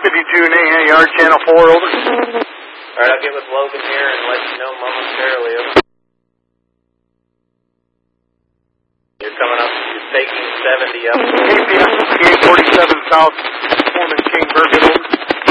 252, Nahan Yard, channel 4, over. Alright, I'll get with Logan here and let you know momentarily, over. You're coming up, you're taking 70 up. KPS 47 South, Foreman Shane Burkett, over.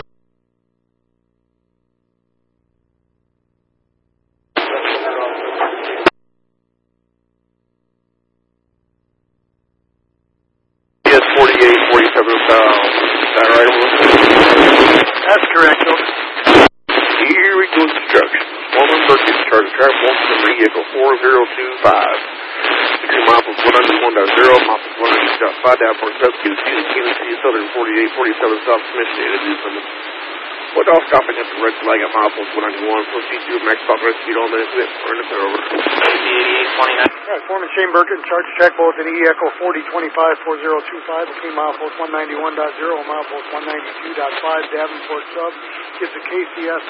KPS 48, 47 South. Is that right, over? That's correct, over. Here we go, instructions. Foreman Burkett, charge track 1 vehicle 4025. 2 miles 101.0, miles 100.5, down for substitute, Kansas City, Southern 48, 47 South, Commission, introduce them. What off stopping at the red flag at mile 191, proceed to max stop rescue on the exit, or in the over. Alright, Foreman Shane Burkett in charge of check both in E-Echo 4025-4025 between mile post 191.0 and mile post 192.5, Davenport sub, gives a KCS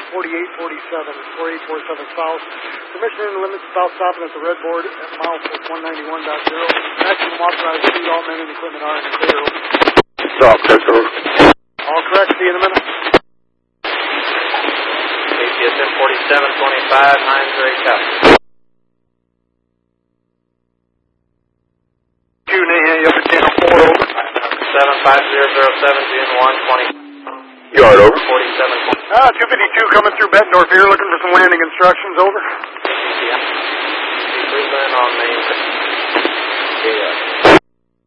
4847 South. Permission in the limits without stopping at the red board at mile post 191.0. Maximum authorized speed, all men and equipment are in the clear. Stop, correct, over. All correct, see you in a minute. KPSM 4725, Hines Ray Cup. 2 Nahan Yard, channel 4, over. 75007, June 120. Yard, over. 4720. 252 coming through Bettendorf here, looking for some landing instructions, over. Yeah. Movement on main. Yeah.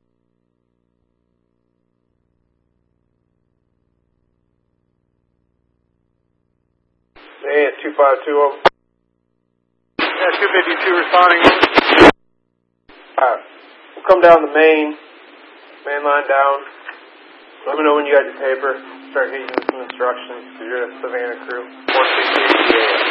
Hey, 252, over. Yeah, 252 responding, over. Alright, we'll come down the main line down. Let me know when you got your paper. Start getting some instructions, because you're a Savannah crew. 463, yeah.